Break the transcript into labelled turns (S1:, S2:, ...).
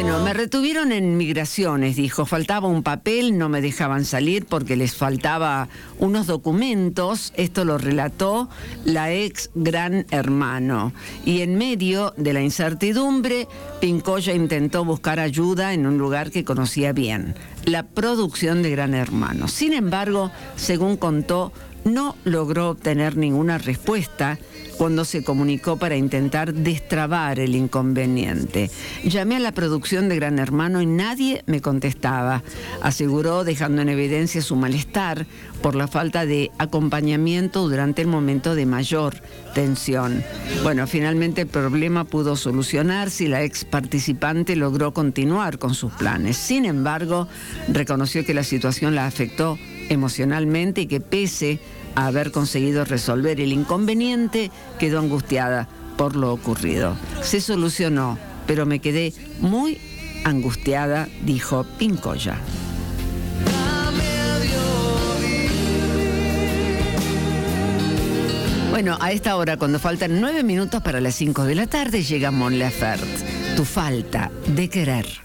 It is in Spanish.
S1: Bueno, me retuvieron en migraciones, dijo. Faltaba un papel, no me dejaban salir porque les faltaba unos documentos. Esto lo relató la ex Gran Hermano. Y en medio de la incertidumbre, Pincoya intentó buscar ayuda en un lugar que conocía bien, la producción de Gran Hermano. Sin embargo, según contó, no logró obtener ninguna respuesta cuando se comunicó para intentar destrabar el inconveniente. Llamé a la producción de Gran Hermano y nadie me contestaba, aseguró, dejando en evidencia su malestar por la falta de acompañamiento durante el momento de mayor tensión. Bueno, finalmente el problema pudo solucionarse y la ex participante logró continuar con sus planes. Sin embargo, reconoció que la situación la afectó emocionalmente y que pese a haber conseguido resolver el inconveniente, quedó angustiada por lo ocurrido. Se solucionó, pero me quedé muy angustiada, dijo Pincoya. Bueno, a esta hora, cuando faltan 9 minutos para las 5 de la tarde, llega Mon Laferte. Tu falta de querer.